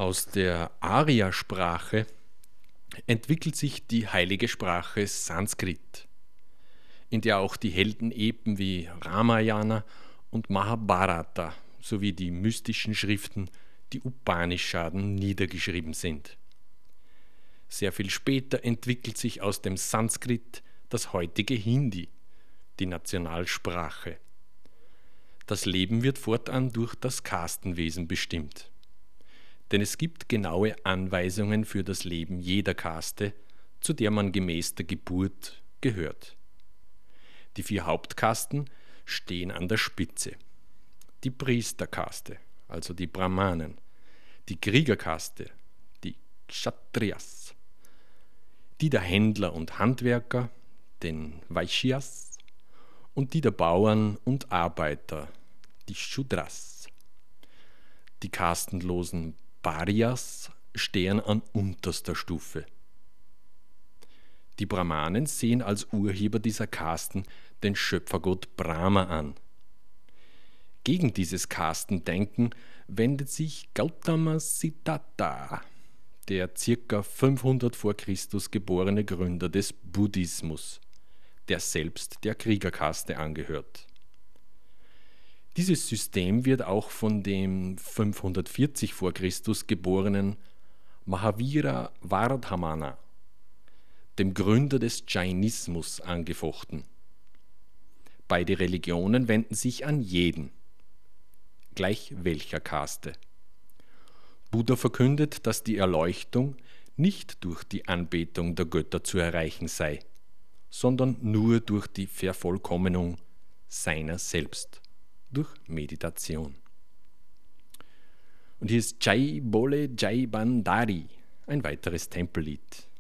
Aus der Arya-Sprache entwickelt sich die heilige Sprache Sanskrit, in der auch die Heldenepen wie Ramayana und Mahabharata sowie die mystischen Schriften, die Upanishaden, niedergeschrieben sind. Sehr viel später entwickelt sich aus dem Sanskrit das heutige Hindi, die Nationalsprache. Das Leben wird fortan durch das Kastenwesen bestimmt. Denn es gibt genaue Anweisungen für das Leben jeder Kaste, zu der man gemäß der Geburt gehört. Die 4 Hauptkasten stehen an der Spitze. Die Priesterkaste, also die Brahmanen, die Kriegerkaste, die Kshatriyas, die der Händler und Handwerker, den Vaishyas, und die der Bauern und Arbeiter, die Shudras. Die kastenlosen Paryas stehen an unterster Stufe. Die Brahmanen sehen als Urheber dieser Kasten den Schöpfergott Brahma an. Gegen dieses Kastendenken wendet sich Gautama Siddhartha, der ca. 500 vor Christus geborene Gründer des Buddhismus, der selbst der Kriegerkaste angehört. Dieses System wird auch von dem 540 vor Christus geborenen Mahavira Vardhamana, dem Gründer des Jainismus, angefochten. Beide Religionen wenden sich an jeden, gleich welcher Kaste. Buddha verkündet, dass die Erleuchtung nicht durch die Anbetung der Götter zu erreichen sei, sondern nur durch die Vervollkommnung seiner selbst, durch Meditation. Und hier ist Jai Bole Jai Bandari, ein weiteres Tempellied.